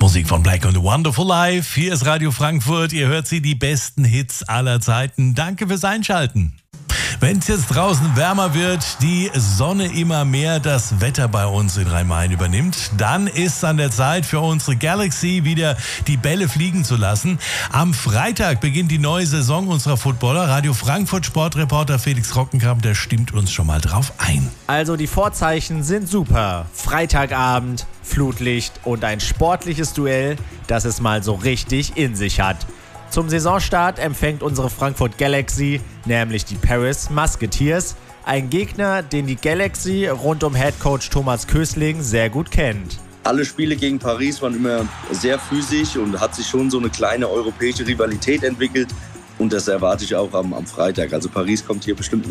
Musik von Black und Wonderful Life. Hier ist Radio Frankfurt. Ihr hört sie, die besten Hits aller Zeiten. Danke fürs Einschalten. Wenn es jetzt draußen wärmer wird, die Sonne immer mehr das Wetter bei uns in Rhein-Main übernimmt, dann ist es an der Zeit für unsere Galaxy wieder die Bälle fliegen zu lassen. Am Freitag beginnt die neue Saison unserer Footballer. Radio Frankfurt Sportreporter Felix Rockenkamp, der stimmt uns schon mal drauf ein. Also die Vorzeichen sind super. Freitagabend, Flutlicht und ein sportliches Duell, das es mal so richtig in sich hat. Zum Saisonstart empfängt unsere Frankfurt Galaxy nämlich die Paris Musketeers, ein Gegner, den die Galaxy rund um Headcoach Thomas Kösling sehr gut kennt. Alle Spiele gegen Paris waren immer sehr physisch und hat sich schon so eine kleine europäische Rivalität entwickelt und das erwarte ich auch am Freitag. Also Paris kommt hier bestimmt